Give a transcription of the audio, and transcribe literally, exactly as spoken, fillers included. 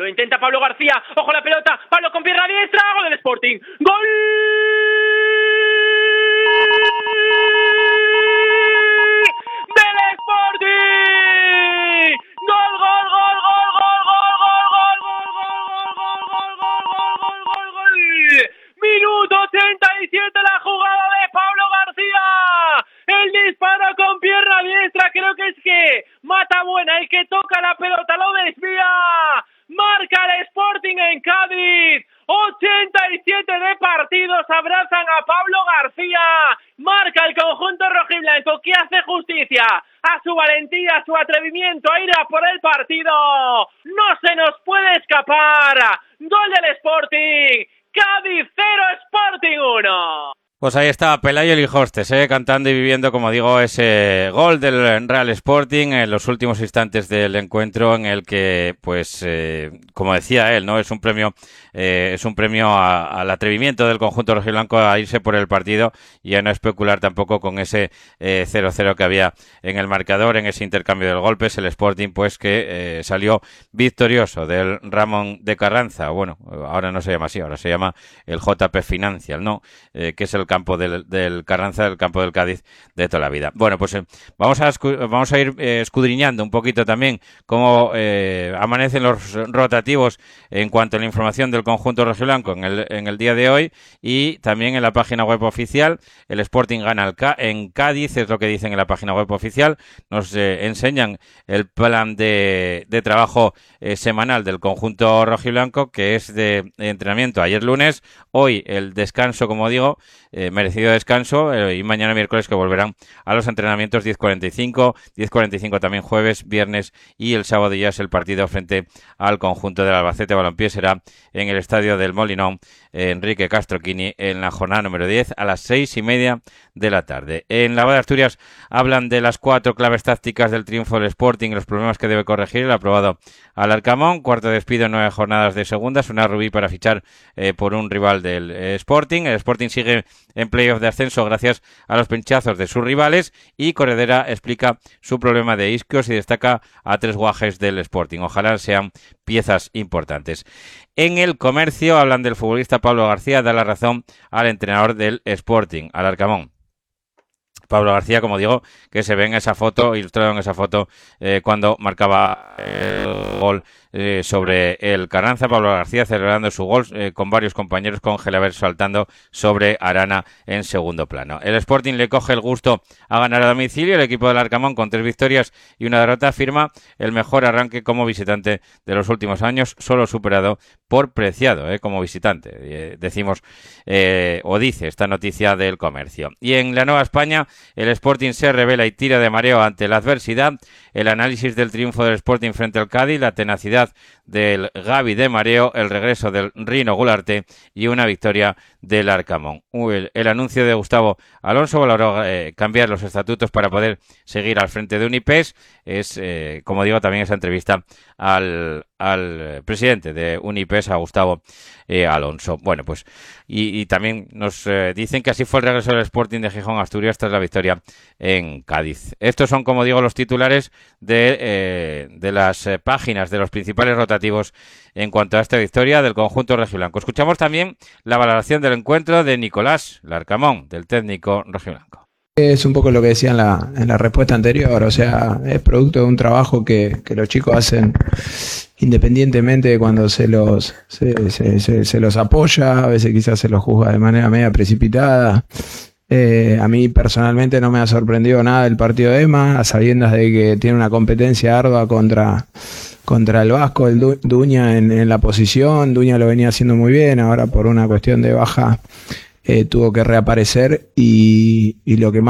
intenta Pablo García, ojo la pelota, Pablo con pierna diestra, gol del Sporting, ¡gol! ¡Del Sporting! ¡Gol, gol, gol, gol, gol, gol, gol, gol, gol, gol, gol, gol, gol, gol, gol, gol, gol! Minuto ochenta y siete, la jugada de Pablo García. El disparo con pierna diestra, creo que es que mata buena, el que toca la pelota lo desvía. Marca el Sporting en Cádiz. ochenta y siete de partidos, abrazan a Pablo García. Marca el conjunto rojiblanco que hace justicia a su valentía, a su atrevimiento a ir a por el partido. No se nos puede escapar. Gol del Sporting. Cádiz cero, Sporting uno. Pues ahí está Pelayo Lijostes, ¿eh? cantando y viviendo, como digo, ese gol del Real Sporting en los últimos instantes del encuentro, en el que, pues, eh, como decía él, no es un premio, eh, es un premio a, al atrevimiento del conjunto rojiblanco a irse por el partido y a no especular tampoco con ese eh, cero cero que había en el marcador, en ese intercambio de golpes. El Sporting, pues, que eh, salió victorioso del Ramón de Carranza. Bueno, ahora no se llama así, ahora se llama el J P Financial, ¿no? Eh, que es el campo del, del Carranza, del campo del Cádiz de toda la vida. Bueno, pues eh, vamos a escu- vamos a ir eh, escudriñando un poquito también cómo eh, amanecen los rotativos en cuanto a la información del conjunto rojiblanco en el, en el día de hoy, y también en la página web oficial. El Sporting gana el K- en Cádiz, es lo que dicen en la página web oficial. Nos eh, enseñan el plan de, de trabajo eh, semanal del conjunto rojiblanco, que es de entrenamiento ayer lunes, hoy el descanso, como digo, Eh, merecido descanso, eh, y mañana miércoles que volverán a los entrenamientos diez cuarenta y cinco, diez cuarenta y cinco también jueves, viernes, y el sábado ya es el partido frente al conjunto del Albacete Balompié. Será en el estadio del Molinón, eh, Enrique Castroquini, en la jornada número diez a las seis y media de la tarde. En la Voz de Asturias hablan de las cuatro claves tácticas del triunfo del Sporting, los problemas que debe corregir el aprobado al Arcamón. Cuarto despido en nueve jornadas de segunda, una Rubí para fichar eh, por un rival del eh, Sporting. El Sporting sigue en playoff de ascenso gracias a los pinchazos de sus rivales, y Corredera explica su problema de isquios y destaca a tres guajes del Sporting. Ojalá sean piezas importantes. En El Comercio hablan del futbolista Pablo García, da la razón al entrenador del Sporting, al Arcamón. Pablo García, como digo, que se ve en esa foto, ilustrado en esa foto, eh, cuando marcaba el gol eh, sobre el Carranza. Pablo García celebrando su gol eh, con varios compañeros, con Gelabert saltando sobre Arana en segundo plano. El Sporting le coge el gusto a ganar a domicilio. El equipo del Arcamón, con tres victorias y una derrota, firma el mejor arranque como visitante de los últimos años, solo superado por Preciado eh, como visitante. Eh, decimos, eh, o dice esta noticia del Comercio. Y en la Nueva España, el Sporting se revela y tira de mareo ante la adversidad. El análisis del triunfo del Sporting frente al Cádiz, la tenacidad del Gavi de mareo, el regreso del Rino Gularte y una victoria del Arcamón. El, el anuncio de Gustavo Alonso valoró eh, cambiar los estatutos para poder seguir al frente de Unipes. Es, eh, como digo, también esa entrevista al, al presidente de Unipes, a Gustavo eh, Alonso. Bueno, pues, y, y también nos eh, dicen que así fue el regreso del Sporting de Gijón a Asturias tras la victoria en Cádiz. Estos son, como digo, los titulares de, eh, de las eh, páginas de los principales rotativos en cuanto a esta victoria del conjunto rojiblanco. Escuchamos también la valoración del encuentro de Nicolás Larcamón, del técnico rojiblanco. Es un poco lo que decía en la, en la respuesta anterior, o sea, es producto de un trabajo que, que los chicos hacen independientemente de cuando se los, se, se, se, se los apoya, a veces quizás se los juzga de manera media precipitada. Eh, a mí personalmente no me ha sorprendido nada el partido de Ema, a sabiendas de que tiene una competencia ardua contra, contra el Vasco, el Du- Duña en, en la posición. Duña lo venía haciendo muy bien, ahora por una cuestión de baja eh, tuvo que reaparecer, y, y lo que más